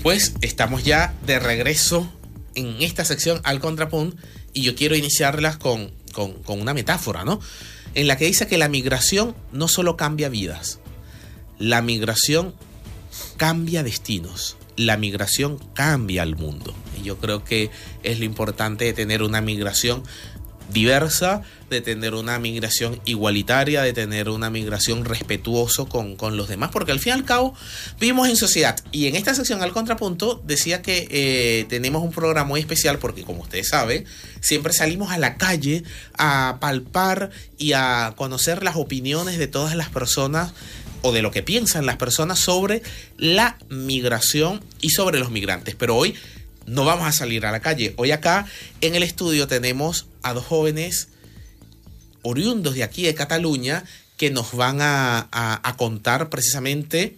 Pues estamos ya de regreso en esta sección Al Contrapunt y yo quiero iniciarlas con una metáfora, ¿no? En la que dice que la migración no solo cambia vidas, la migración cambia destinos, la migración cambia el mundo. Y yo creo que es lo importante de tener una migración diversa, de tener una migración igualitaria, de tener una migración respetuoso con los demás, porque al fin y al cabo vivimos en sociedad. Y en esta sección Al Contrapunto decía que tenemos un programa muy especial porque, como ustedes saben, siempre salimos a la calle a palpar y a conocer las opiniones de todas las personas o de lo que piensan las personas sobre la migración y sobre los migrantes. Pero hoy no vamos a salir a la calle. Hoy acá en el estudio tenemos a dos jóvenes oriundos de aquí de Cataluña que nos van a contar precisamente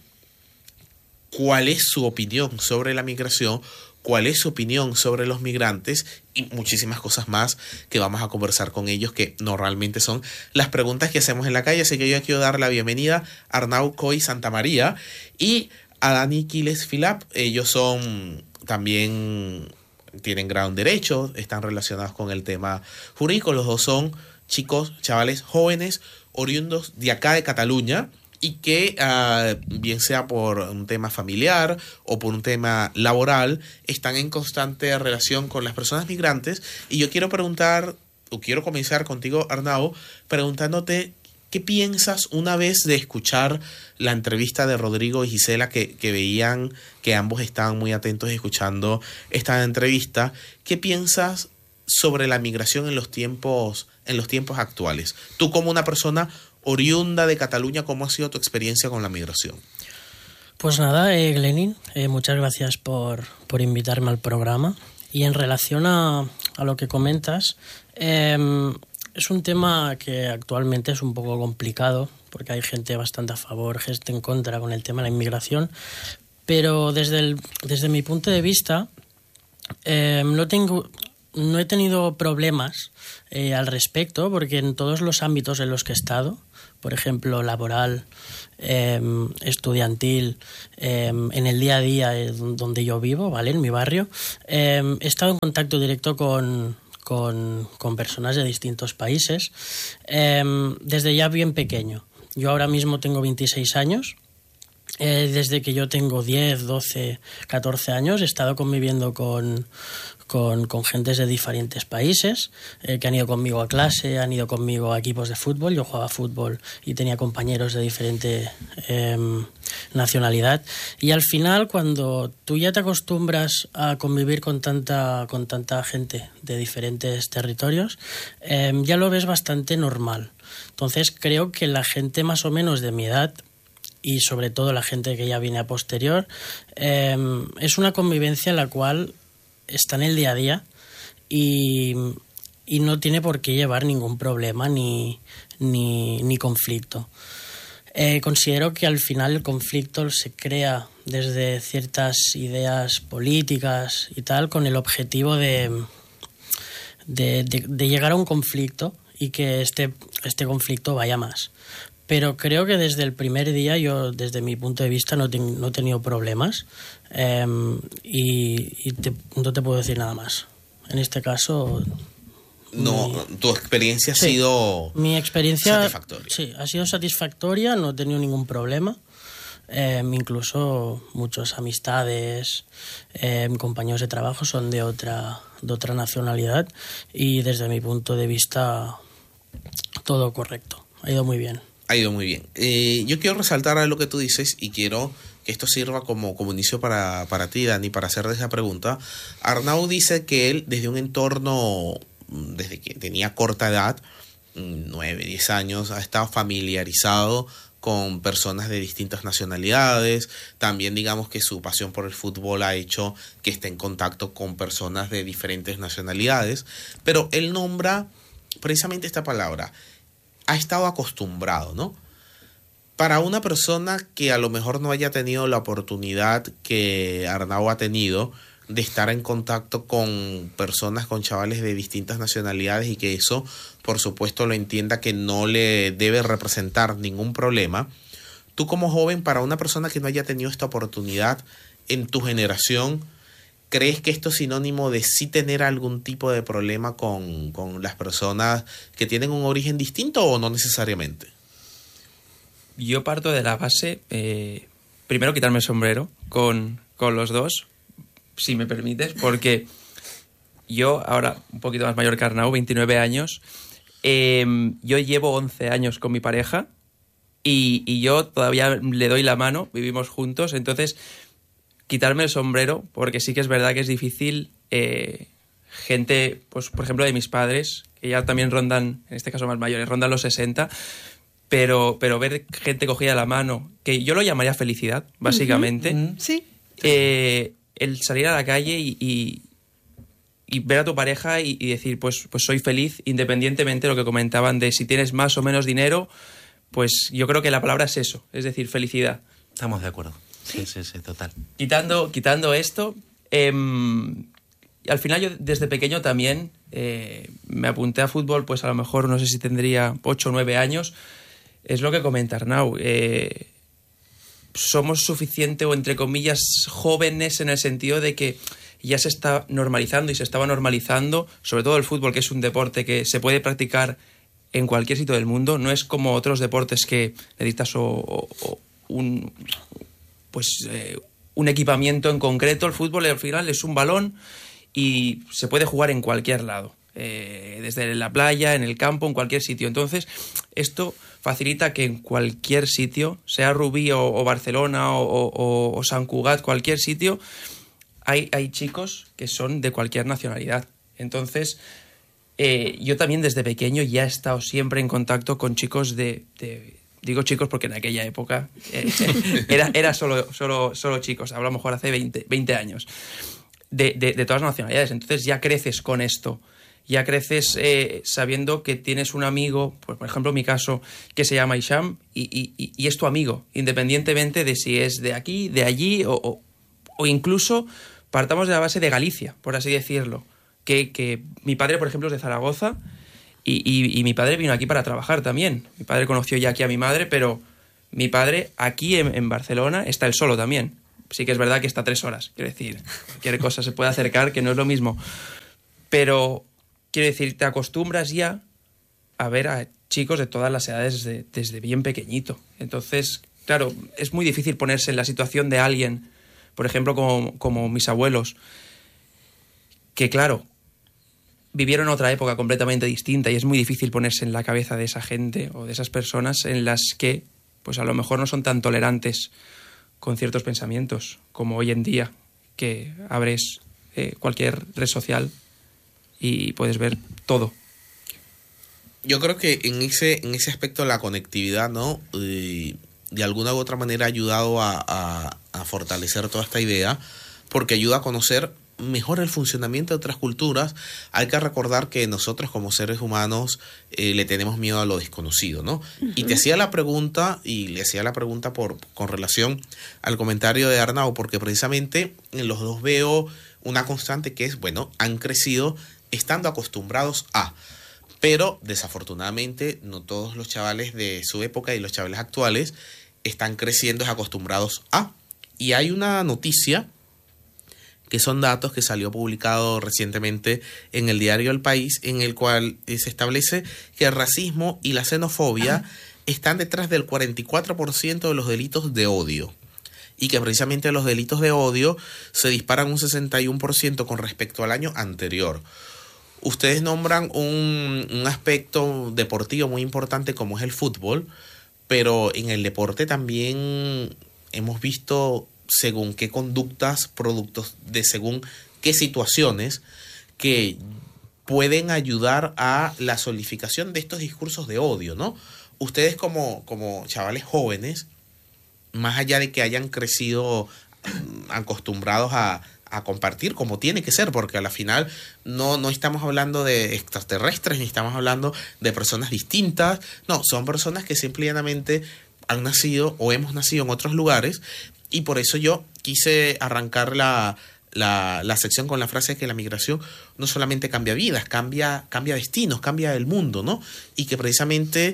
cuál es su opinión sobre la migración, cuál es su opinión sobre los migrantes y muchísimas cosas más que vamos a conversar con ellos, que normalmente son las preguntas que hacemos en la calle. Así que yo quiero dar la bienvenida a Arnau Coy Santamaría y a Dani Quiles Filap. Ellos son también, tienen grado en Derecho, están relacionados con el tema jurídico. Los dos son chicos, chavales jóvenes, oriundos de acá de Cataluña y que bien sea por un tema familiar o por un tema laboral, están en constante relación con las personas migrantes. Y yo quiero preguntar, o quiero comenzar contigo, Arnau, preguntándote ¿qué piensas una vez de escuchar la entrevista de Rodrigo y Gisela, que veían que ambos estaban muy atentos escuchando esta entrevista? ¿Qué piensas sobre la migración en los tiempos actuales? Tú, como una persona oriunda de Cataluña, ¿cómo ha sido tu experiencia con la migración? Pues nada, Glenin, muchas gracias por invitarme al programa. Y en relación a lo que comentas, es un tema que actualmente es un poco complicado porque hay gente bastante a favor, gente en contra con el tema de la inmigración, pero desde mi punto de vista no he tenido problemas al respecto, porque en todos los ámbitos en los que he estado, por ejemplo, laboral, estudiantil, en el día a día donde yo vivo, ¿vale? En mi barrio, he estado en contacto directo con personas de distintos países desde ya bien pequeño. Yo ahora mismo tengo 26 años. Desde que yo tengo 10, 12, 14 años he estado conviviendo con gentes de diferentes países que han ido conmigo a clase, han ido conmigo a equipos de fútbol. Yo jugaba fútbol y tenía compañeros de diferente nacionalidad. Y al final, cuando tú ya te acostumbras a convivir con tanta gente de diferentes territorios, ya lo ves bastante normal. Entonces creo que la gente más o menos de mi edad, y sobre todo la gente que ya viene a posterior, es una convivencia en la cual está en el día a día y no tiene por qué llevar ningún problema ni conflicto. Considero que al final el conflicto se crea desde ciertas ideas políticas y tal, con el objetivo de llegar a un conflicto y que este conflicto vaya más. Pero creo que desde el primer día, yo desde mi punto de vista no he tenido problemas y no te puedo decir nada más. En este caso... Tu experiencia ha sido... Mi experiencia, satisfactoria. Sí, ha sido satisfactoria, no he tenido ningún problema. Incluso muchas amistades, compañeros de trabajo son de otra nacionalidad y desde mi punto de vista todo correcto, ha ido muy bien. Ha ido muy bien. Yo quiero resaltar lo que tú dices y quiero que esto sirva como inicio para ti, Dani, para hacer esa pregunta. Arnau dice que él, desde un entorno, desde que tenía corta edad, 9, 10 años, ha estado familiarizado con personas de distintas nacionalidades. También digamos que su pasión por el fútbol ha hecho que esté en contacto con personas de diferentes nacionalidades. Pero él nombra precisamente esta palabra: ha estado acostumbrado, ¿no? Para una persona que a lo mejor no haya tenido la oportunidad que Arnau ha tenido de estar en contacto con personas, con chavales de distintas nacionalidades, y que eso, por supuesto, lo entienda que no le debe representar ningún problema, tú como joven, para una persona que no haya tenido esta oportunidad en tu generación, ¿crees que esto es sinónimo de sí tener algún tipo de problema con las personas que tienen un origen distinto o no necesariamente? Yo parto de la base, primero quitarme el sombrero con los dos, si me permites, porque yo, ahora un poquito más mayor que Arnau, 29 años, yo llevo 11 años con mi pareja y yo todavía le doy la mano, vivimos juntos, entonces quitarme el sombrero, porque sí que es verdad que es difícil, gente, pues por ejemplo de mis padres, que ya también rondan, en este caso más mayores, rondan los 60, pero ver gente cogida de la mano, que yo lo llamaría felicidad, básicamente. Sí. El salir a la calle y ver a tu pareja y decir, pues soy feliz, independientemente de lo que comentaban de si tienes más o menos dinero, pues yo creo que la palabra es eso, es decir, felicidad. Estamos de acuerdo. Sí, total. Quitando esto, al final yo desde pequeño también me apunté a fútbol, pues a lo mejor no sé si tendría 8 o 9 años. Es lo que comenta Arnau. Somos suficiente o entre comillas jóvenes en el sentido de que ya se está normalizando y se estaba normalizando, sobre todo el fútbol, que es un deporte que se puede practicar en cualquier sitio del mundo. No es como otros deportes que necesitas un equipamiento en concreto. El fútbol al final es un balón y se puede jugar en cualquier lado, desde la playa, en el campo, en cualquier sitio. Entonces esto facilita que en cualquier sitio, sea Rubí o Barcelona o Sant Cugat, cualquier sitio, hay chicos que son de cualquier nacionalidad. Entonces yo también desde pequeño ya he estado siempre en contacto con chicos digo chicos porque en aquella época era solo chicos, hablo a lo mejor hace 20 años, de todas las nacionalidades. Entonces ya creces con esto, ya creces sabiendo que tienes un amigo, pues, por ejemplo en mi caso, que se llama Isham y es tu amigo, independientemente de si es de aquí, de allí o incluso partamos de la base de Galicia, por así decirlo, que mi padre, por ejemplo, es de Zaragoza. Y mi padre vino aquí para trabajar también. Mi padre conoció ya aquí a mi madre, pero mi padre aquí en Barcelona está él solo también. Sí que es verdad que está 3 horas. Quiero decir, cualquier cosa se puede acercar, que no es lo mismo. Pero, quiero decir, te acostumbras ya a ver a chicos de todas las edades desde bien pequeñito. Entonces, claro, es muy difícil ponerse en la situación de alguien, por ejemplo, como mis abuelos, que claro, vivieron otra época completamente distinta y es muy difícil ponerse en la cabeza de esa gente o de esas personas en las que pues a lo mejor no son tan tolerantes con ciertos pensamientos como hoy en día, que abres cualquier red social y puedes ver todo. Yo creo que en ese aspecto la conectividad, ¿no? De alguna u otra manera ha ayudado a fortalecer toda esta idea, porque ayuda a conocer mejor el funcionamiento de otras culturas. Hay que recordar que nosotros como seres humanos le tenemos miedo a lo desconocido, ¿no? Uh-huh. Y te hacía la pregunta, y le hacía la pregunta con relación al comentario de Arnau, porque precisamente en los dos veo una constante que es, bueno, han crecido estando acostumbrados a, pero desafortunadamente no todos los chavales de su época y los chavales actuales están creciendo acostumbrados a. Y hay una noticia que son datos que salió publicado recientemente en el diario El País, en el cual se establece que el racismo y la xenofobia están detrás del 44% de los delitos de odio, y que precisamente los delitos de odio se disparan un 61% con respecto al año anterior. Ustedes nombran un aspecto deportivo muy importante como es el fútbol, pero en el deporte también hemos visto según qué conductas, productos de según qué situaciones que pueden ayudar a la solidificación de estos discursos de odio, ¿no? Ustedes como chavales jóvenes, más allá de que hayan crecido acostumbrados a compartir como tiene que ser, porque a la final no estamos hablando de extraterrestres, ni estamos hablando de personas distintas, no, son personas que simplemente han nacido o hemos nacido en otros lugares. Y por eso yo quise arrancar la sección con la frase de que la migración no solamente cambia vidas, cambia destinos, cambia el mundo, ¿no? Y que precisamente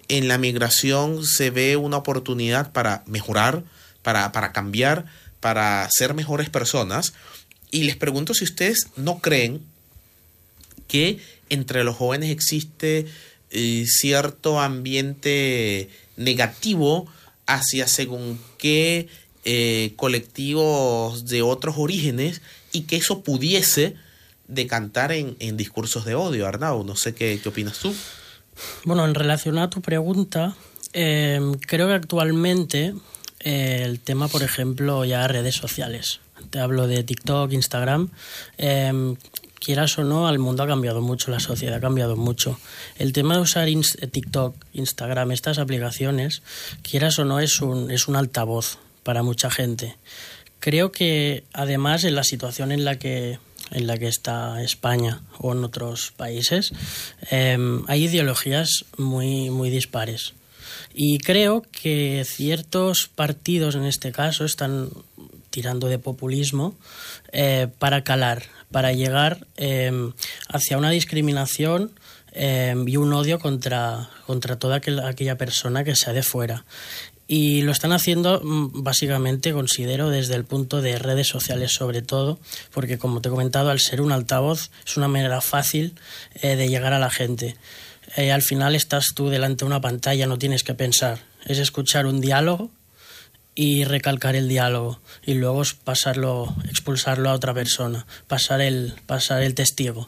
en la migración se ve una oportunidad para mejorar, para cambiar, para ser mejores personas. Y les pregunto si ustedes no creen que entre los jóvenes existe cierto ambiente negativo hacia según qué colectivos de otros orígenes, y que eso pudiese decantar en discursos de odio. Arnau, no sé qué opinas tú. Bueno, en relación a tu pregunta, creo que actualmente el tema, por ejemplo, ya redes sociales. Te hablo de TikTok, Instagram. Quieras o no, el mundo ha cambiado mucho, la sociedad ha cambiado mucho. El tema de usar TikTok, Instagram, estas aplicaciones, quieras o no, es un altavoz para mucha gente. Creo que además en la situación en la que está España o en otros países, hay ideologías muy, muy dispares. Y creo que ciertos partidos, en este caso, están tirando de populismo para calar, para llegar hacia una discriminación y un odio contra toda aquella persona que sea de fuera. Y lo están haciendo básicamente, considero, desde el punto de redes sociales sobre todo, porque como te he comentado, al ser un altavoz es una manera fácil de llegar a la gente. Al final estás tú delante de una pantalla, no tienes que pensar, es escuchar un diálogo y recalcar el diálogo y luego expulsarlo a otra persona, pasar el testigo.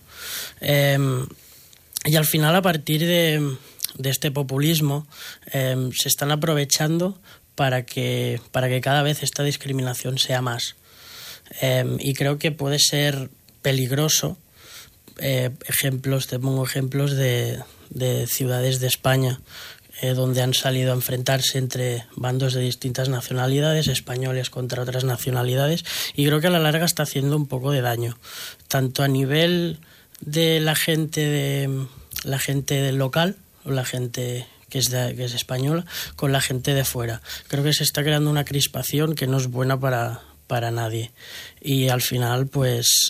Y al final, a partir de este populismo, se están aprovechando para que cada vez esta discriminación sea más. Y creo que puede ser peligroso. Te pongo ejemplos de ciudades de España donde han salido a enfrentarse entre bandos de distintas nacionalidades, españoles contra otras nacionalidades, y creo que a la larga está haciendo un poco de daño, tanto a nivel de la gente local o la gente que es española, con la gente de fuera. Creo que se está creando una crispación que no es buena para nadie. Y al final, pues,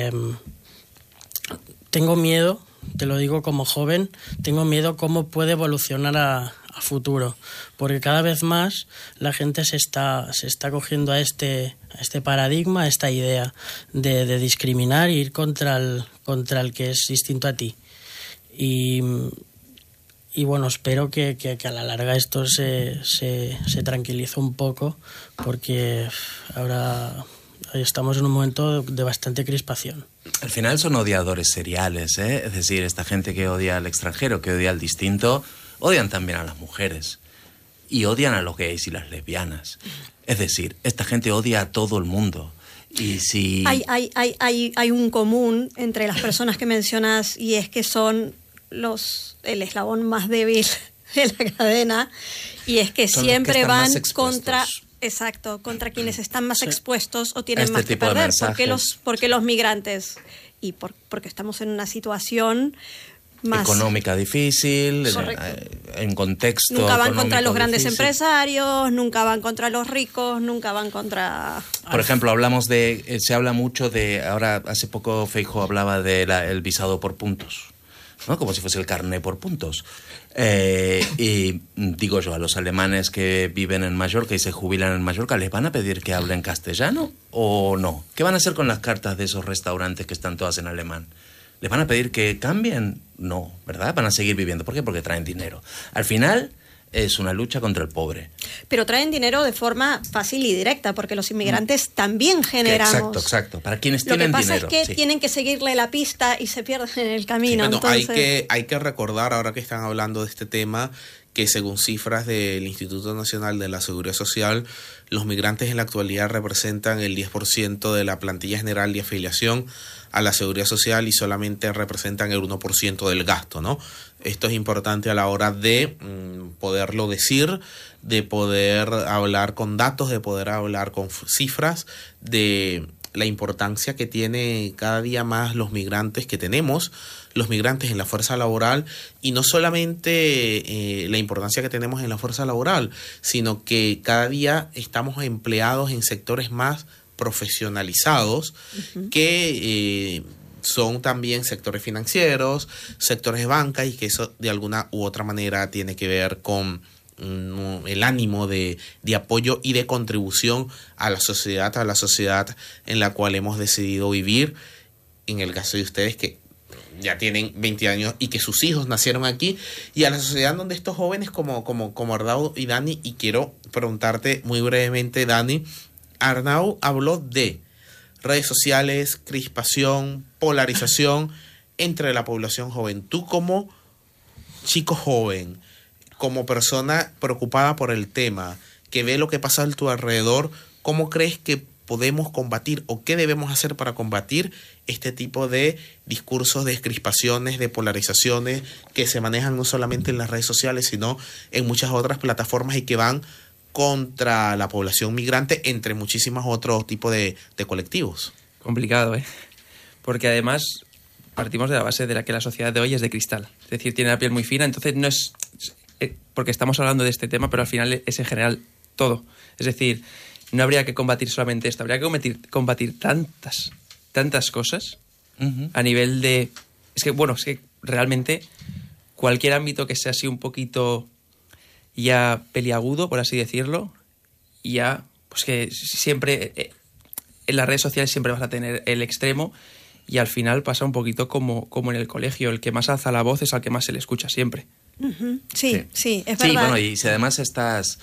tengo miedo, te lo digo como joven, tengo miedo cómo puede evolucionar a futuro, porque cada vez más la gente se está cogiendo a este paradigma, a esta idea de discriminar e ir contra el que es distinto a ti. Y bueno, espero que a la larga esto se tranquilice un poco, porque ahora estamos en un momento de bastante crispación. Al final son odiadores seriales, ¿eh? Es decir, esta gente que odia al extranjero, que odia al distinto, odian también a las mujeres y odian a los gays y las lesbianas. Es decir, esta gente odia a todo el mundo. Y si... Hay un común entre las personas que mencionas, y es que son el eslabón más débil de la cadena, y es que son siempre van contra quienes están más expuestos o tienen este más que tipo de perder. mensajes. Porque los migrantes, y porque estamos en una situación más económica difícil, en contexto nunca van contra los grandes difícil. Empresarios, nunca van contra los ricos, nunca van contra... Por ejemplo, se habla mucho de, ahora hace poco Feijóo hablaba del visado por puntos, ¿no? Como si fuese el carné por puntos. Y digo yo, a los alemanes que viven en Mallorca y se jubilan en Mallorca, ¿les van a pedir que hablen castellano o no? ¿Qué van a hacer con las cartas de esos restaurantes que están todas en alemán? ¿Les van a pedir que cambien? No, ¿verdad? Van a seguir viviendo. ¿Por qué? Porque traen dinero. Al final es una lucha contra el pobre. Pero traen dinero de forma fácil y directa, porque los inmigrantes también generamos. Exacto. Para quienes tienen dinero. Lo que pasa es que tienen que seguirle la pista y se pierden en el camino. Sí, bueno, entonces... hay que recordar, ahora que están hablando de este tema, que según cifras del Instituto Nacional de la Seguridad Social, los migrantes en la actualidad representan el 10% de la plantilla general de afiliación a la Seguridad Social y solamente representan el 1% del gasto, ¿no? Esto es importante a la hora de poderlo decir, de poder hablar con datos, de poder hablar con cifras, de la importancia que tiene cada día más los migrantes que tenemos, los migrantes en la fuerza laboral, y no solamente la importancia que tenemos en la fuerza laboral, sino que cada día estamos empleados en sectores más profesionalizados, que son también sectores financieros, sectores de banca, y que eso de alguna u otra manera tiene que ver con el ánimo de apoyo y de contribución a la sociedad en la cual hemos decidido vivir. En el caso de ustedes que ya tienen 20 años y que sus hijos nacieron aquí, y a la sociedad donde estos jóvenes como Arnau y Dani, y quiero preguntarte muy brevemente, Dani, Arnau habló de redes sociales, crispación, polarización entre la población joven. Tú como chico joven, como persona preocupada por el tema, que ve lo que pasa a tu alrededor, ¿cómo crees que podemos combatir o qué debemos hacer para combatir este tipo de discursos, de crispaciones, de polarizaciones que se manejan no solamente en las redes sociales, sino en muchas otras plataformas y que van contra la población migrante, entre muchísimos otros tipos de colectivos? Complicado, ¿eh? Porque además partimos de la base de la que la sociedad de hoy es de cristal. Es decir, tiene la piel muy fina, entonces no es... porque estamos hablando de este tema, pero al final es en general todo. Es decir, no habría que combatir solamente esto, habría que combatir tantas cosas a nivel de... Es que realmente cualquier ámbito que sea así un poquito ya peliagudo, por así decirlo, ya, pues que siempre en las redes sociales siempre vas a tener el extremo, y al final pasa un poquito como en el colegio, el que más alza la voz es al que más se le escucha siempre. Sí, es verdad. Sí, bueno, y si además estás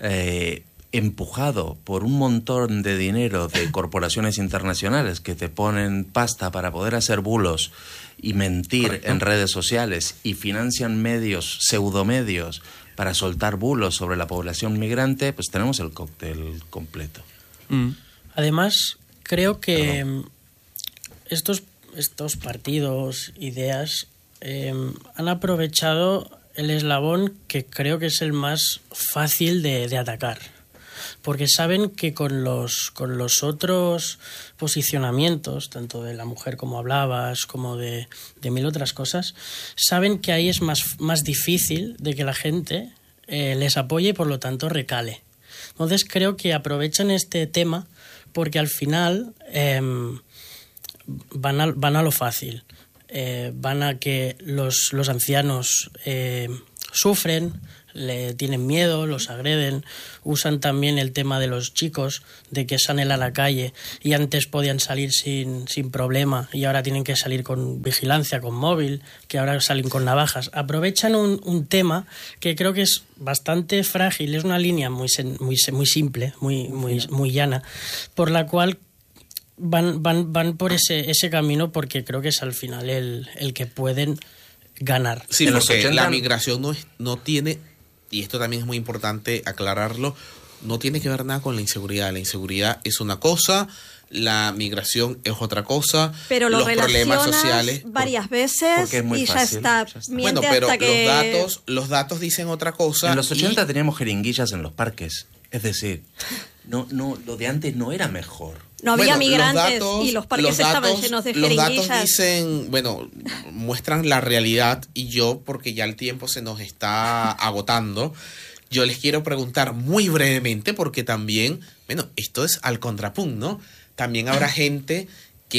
empujado por un montón de dinero de corporaciones internacionales que te ponen pasta para poder hacer bulos y mentir Correcto. en redes sociales, y financian medios, pseudomedios, para soltar bulos sobre la población migrante, pues tenemos el cóctel completo. Además, creo que estos partidos, ideas, han aprovechado el eslabón que creo que es el más fácil de atacar, porque saben que con los otros posicionamientos, tanto de la mujer como hablabas, como de mil otras cosas, saben que ahí es más difícil de que la gente les apoye y por lo tanto recale. Entonces creo que aprovechan este tema porque al final van a lo fácil. Van a que los ancianos sufren, le tienen miedo, los agreden, usan también el tema de los chicos, de que salen a la calle y antes podían salir sin problema y ahora tienen que salir con vigilancia, con móvil, que ahora salen con navajas. Aprovechan un tema que creo que es bastante frágil, es una línea muy simple, muy llana, por la cual van por ese camino, porque creo que es al final el que pueden ganar. Sí, En los porque 80... la migración no tiene, y esto también es muy importante aclararlo, no tiene que ver nada con la inseguridad. La inseguridad es una cosa, la migración es otra cosa, pero lo los problemas relacionas sociales varias veces porque es muy y fácil, ya está. Bueno, Miente pero hasta que... los datos dicen otra cosa. En los 80 y- teníamos jeringuillas en los parques. Es decir, no, lo de antes no era mejor. No había Bueno, migrantes y los parques estaban llenos de Los jeringuillas. datos dicen, muestran la realidad, y yo, porque ya el tiempo se nos está agotando, yo les quiero preguntar muy brevemente, porque también, esto es al contrapunto, ¿no? También habrá gente que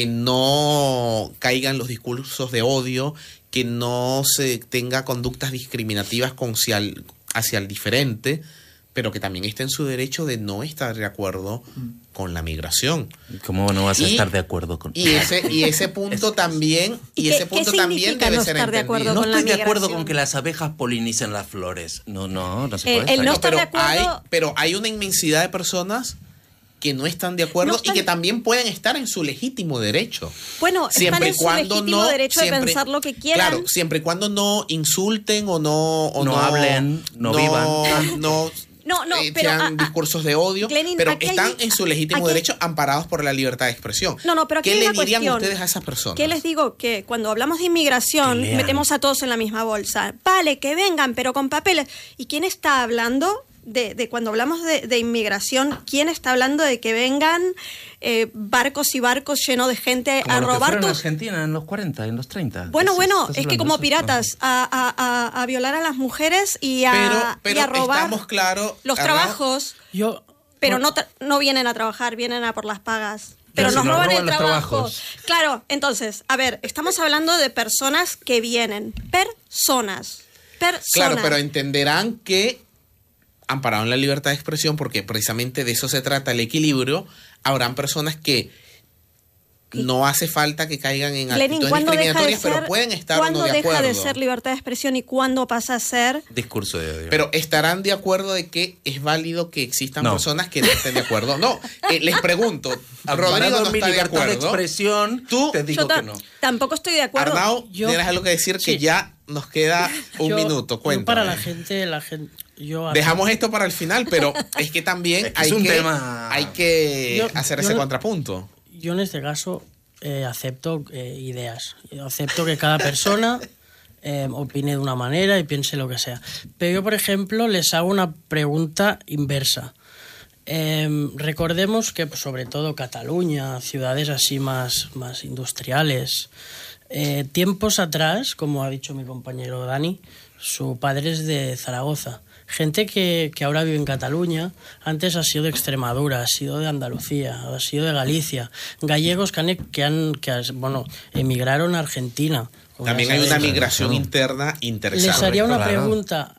no caiga en los discursos de odio, que no se tenga conductas discriminativas hacia el diferente, pero que también está en su derecho de no estar de acuerdo con la migración. ¿Cómo no vas a Y- estar de acuerdo con Y ese punto también, ¿Y ese qué punto también significa debe no ser estar de entendido. acuerdo No con la estoy de acuerdo migración? con que las abejas polinicen las flores. No se puede. el no estar estar de acuerdo- pero hay una inmensidad de personas que no están de acuerdo No están- y que también pueden estar en su legítimo derecho. Bueno, están en su legítimo derecho de pensar lo que quieran. Claro, siempre y cuando no insulten o no hablen, no vivan. No, pero sean discursos de odio, Glenin, pero aquí hay- están en su legítimo aquí- derecho, amparados por la libertad de expresión. No, pero aquí ¿Qué hay le una dirían cuestión. ustedes a esas personas? ¿Qué les digo? Que cuando hablamos de inmigración, Que lean. metemos a todos en la misma bolsa. Vale, que vengan, pero con papeles. ¿Y quién está hablando de cuando hablamos de inmigración? ¿Quién está hablando de que vengan barcos y barcos llenos de gente Como a lo que robar fueron en tus... Argentina en los 40, en los 30. Bueno, ¿Estás es que hablando como de eso? piratas, a violar a las mujeres y a robar estamos claros, los Arnau, trabajos, pero no vienen a trabajar, vienen a por las pagas. pero si nos nos roban roban el los trabajo. trabajos. Claro, entonces, a ver, estamos hablando de personas que vienen. Personas. Claro, pero entenderán que amparado en la libertad de expresión, porque precisamente de eso se trata el equilibrio, habrán personas que no hace falta que caigan en Lenin, actitudes ¿cuándo deja de discriminatorias, ser, pero pueden estar o no ¿cuándo de acuerdo. deja de ser libertad de expresión y cuándo pasa a ser? Discurso de odio. Pero estarán de acuerdo de que es válido que existan No. personas que no estén de acuerdo. No, les pregunto, Amparado Rodrigo no en mi está de libertad de acuerdo. expresión, Tú- te digo que no. Tampoco estoy de acuerdo. Arnau, Yo- tienes algo que decir que Sí. ya nos queda un minuto. Yo Cuéntame. para la gente yo Dejamos esto para el final, pero es que también Es que es un tema- hay que Yo- hacer yo ese no- contrapunto. Yo en este caso acepto ideas. Yo acepto que cada persona opine de una manera y piense lo que sea. Pero yo, por ejemplo, les hago una pregunta inversa. Recordemos que, pues, sobre todo Cataluña, ciudades así más industriales, tiempos atrás, como ha dicho mi compañero Dani, su padre es de Zaragoza. Gente que ahora vive en Cataluña, antes ha sido de Extremadura, ha sido de Andalucía, ha sido de Galicia. Gallegos bueno, emigraron a Argentina. como También ya hay una sabéis. migración interna interesante. Les haría una Claro. pregunta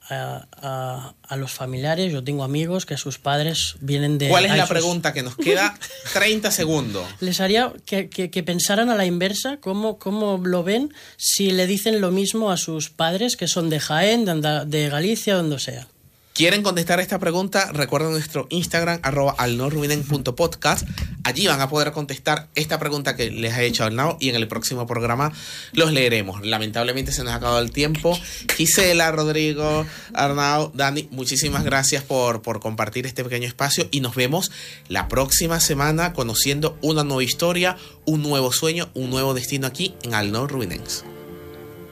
a los familiares. Yo tengo amigos que sus padres vienen de... ¿Cuál es la sus- pregunta? Que nos queda 30 segundos. Les haría que pensaran a la inversa cómo lo ven si le dicen lo mismo a sus padres que son de Jaén, de Galicia, donde sea. ¿Quieren contestar esta pregunta? Recuerden nuestro Instagram, @alnorruinen.podcast. Allí van a poder contestar esta pregunta que les ha hecho Arnau y en el próximo programa los leeremos. Lamentablemente se nos ha acabado el tiempo. Gisela, Rodrigo, Arnau, Dani, muchísimas gracias por compartir este pequeño espacio y nos vemos la próxima semana conociendo una nueva historia, un nuevo sueño, un nuevo destino aquí en Al Nor Ruinense.